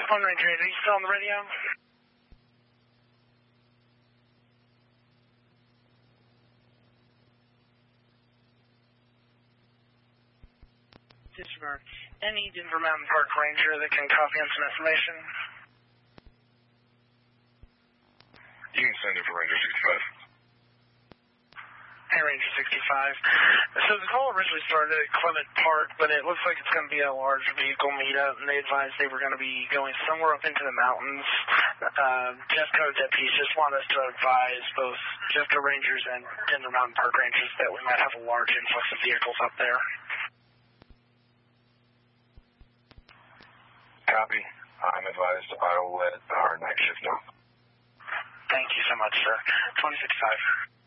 Lone Ranger, are you still on the radio? Disregard. Any Denver Mountain Park Ranger that can copy on some information? You can send it for Ranger 65. Hey, Ranger 65. So the call originally started at Clement Park, but it looks like it's going to be a large vehicle meetup, and they advised they were going to be going somewhere up into the mountains. Jeffco deputies just want us to advise both Jeffco Rangers and Denver Mountain Park Rangers that we might have a large influx of vehicles up there. Copy. I'm advised. I will let our night shift know. Thank you so much, sir. 2065.